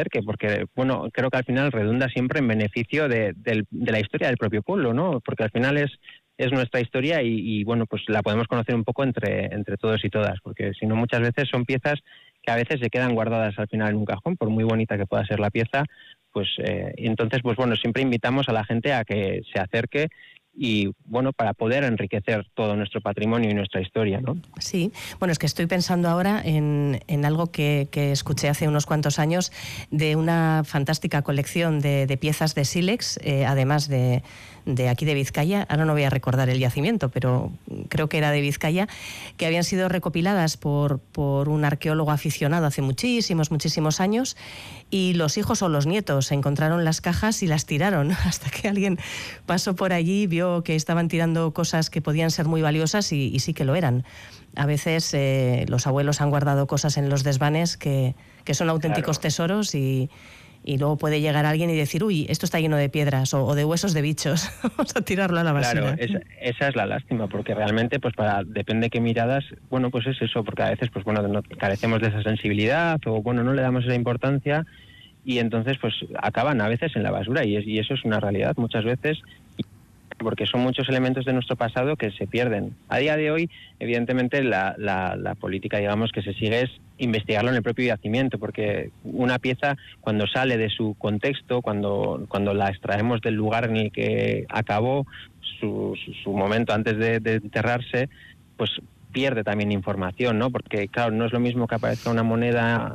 acerque, porque, bueno, creo que al final redunda siempre en beneficio de la historia del propio pueblo, ¿no? Porque al final es nuestra historia y, bueno, pues la podemos conocer un poco entre todos y todas, porque si no muchas veces son piezas que a veces se quedan guardadas al final en un cajón, por muy bonita que pueda ser la pieza, pues y entonces, pues bueno, siempre invitamos a la gente a que se acerque y, bueno, para poder enriquecer todo nuestro patrimonio y nuestra historia, ¿no? Sí, bueno, es que estoy pensando ahora en algo que escuché hace unos cuantos años de una fantástica colección de piezas de sílex, además de aquí de Vizcaya, ahora no voy a recordar el yacimiento, pero creo que era de Vizcaya, que habían sido recopiladas por un arqueólogo aficionado hace muchísimos años, y los hijos o los nietos encontraron las cajas y las tiraron, hasta que alguien pasó por allí, vio que estaban tirando cosas que podían ser muy valiosas y sí que lo eran. A veces los abuelos han guardado cosas en los desvanes que son auténticos tesoros y luego puede llegar alguien y decir, uy, esto está lleno de piedras o de huesos de bichos, vamos a tirarlo a la basura. Claro, esa es la lástima, porque realmente, pues depende de qué miradas, bueno, pues es eso, porque a veces, pues bueno, no carecemos de esa sensibilidad o, bueno, no le damos esa importancia y entonces, pues acaban a veces en la basura y eso es una realidad muchas veces, porque son muchos elementos de nuestro pasado que se pierden. A día de hoy, evidentemente, la política, digamos, que se sigue es investigarlo en el propio yacimiento, porque una pieza, cuando sale de su contexto, cuando la extraemos del lugar en el que acabó su momento antes de enterrarse, pues pierde también información, ¿no? Porque, claro, no es lo mismo que aparezca una moneda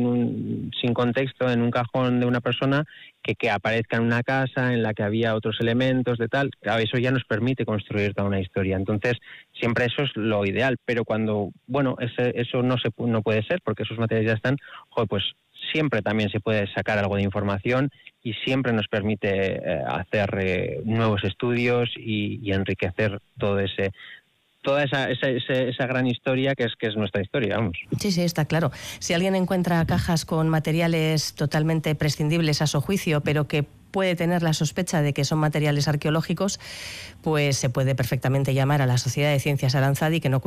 sin contexto en un cajón de una persona que aparezca en una casa en la que había otros elementos de tal. Claro, eso ya nos permite construir toda una historia. Entonces, siempre eso es lo ideal, pero cuando, bueno, eso no puede ser porque esos materiales ya están, pues siempre también se puede sacar algo de información y siempre nos permite hacer nuevos estudios y enriquecer toda esa gran historia que es nuestra historia, vamos. Sí, está claro. Si alguien encuentra cajas con materiales totalmente prescindibles a su juicio, pero que puede tener la sospecha de que son materiales arqueológicos, pues se puede perfectamente llamar a la Sociedad de Ciencias Aranzadi, que no